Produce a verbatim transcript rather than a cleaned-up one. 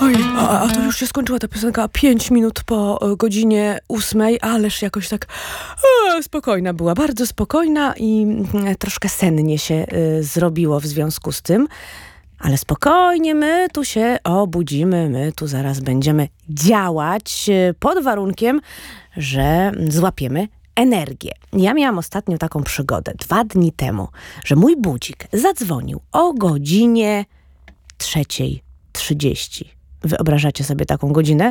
Oj, a, a to już się skończyła ta piosenka pięć minut po e, godzinie ósmej, ależ jakoś tak e, spokojna była, bardzo spokojna i e, troszkę sennie się e, zrobiło w związku z tym. Ale spokojnie, my tu się obudzimy, my tu zaraz będziemy działać e, pod warunkiem, że złapiemy energię. Ja miałam ostatnio taką przygodę, dwa dni temu, że mój budzik zadzwonił o godzinie trzeciej trzydzieści. Wyobrażacie sobie taką godzinę?